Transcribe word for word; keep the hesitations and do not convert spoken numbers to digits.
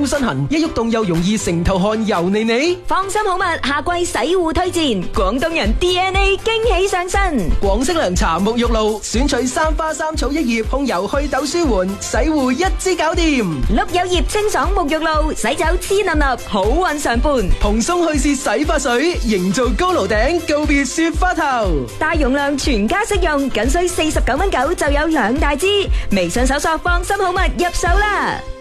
身痕，一喐動又容易成頭汗油膩膩。 放心好物，夏季洗護推薦，廣東人 D N A 驚喜上身。 廣式涼茶沐浴露，選取三花三草一葉，控油去痘舒緩，洗護一支搞掂。 碌柚葉清爽沐浴露，洗走黐粒粒，好運常伴。 蓬鬆去屑洗髮水，營造高樓頂，告別雪花頭。 大容量全家適用，僅需四十九蚊九就有兩大支。微信搜索放心好物入手啦。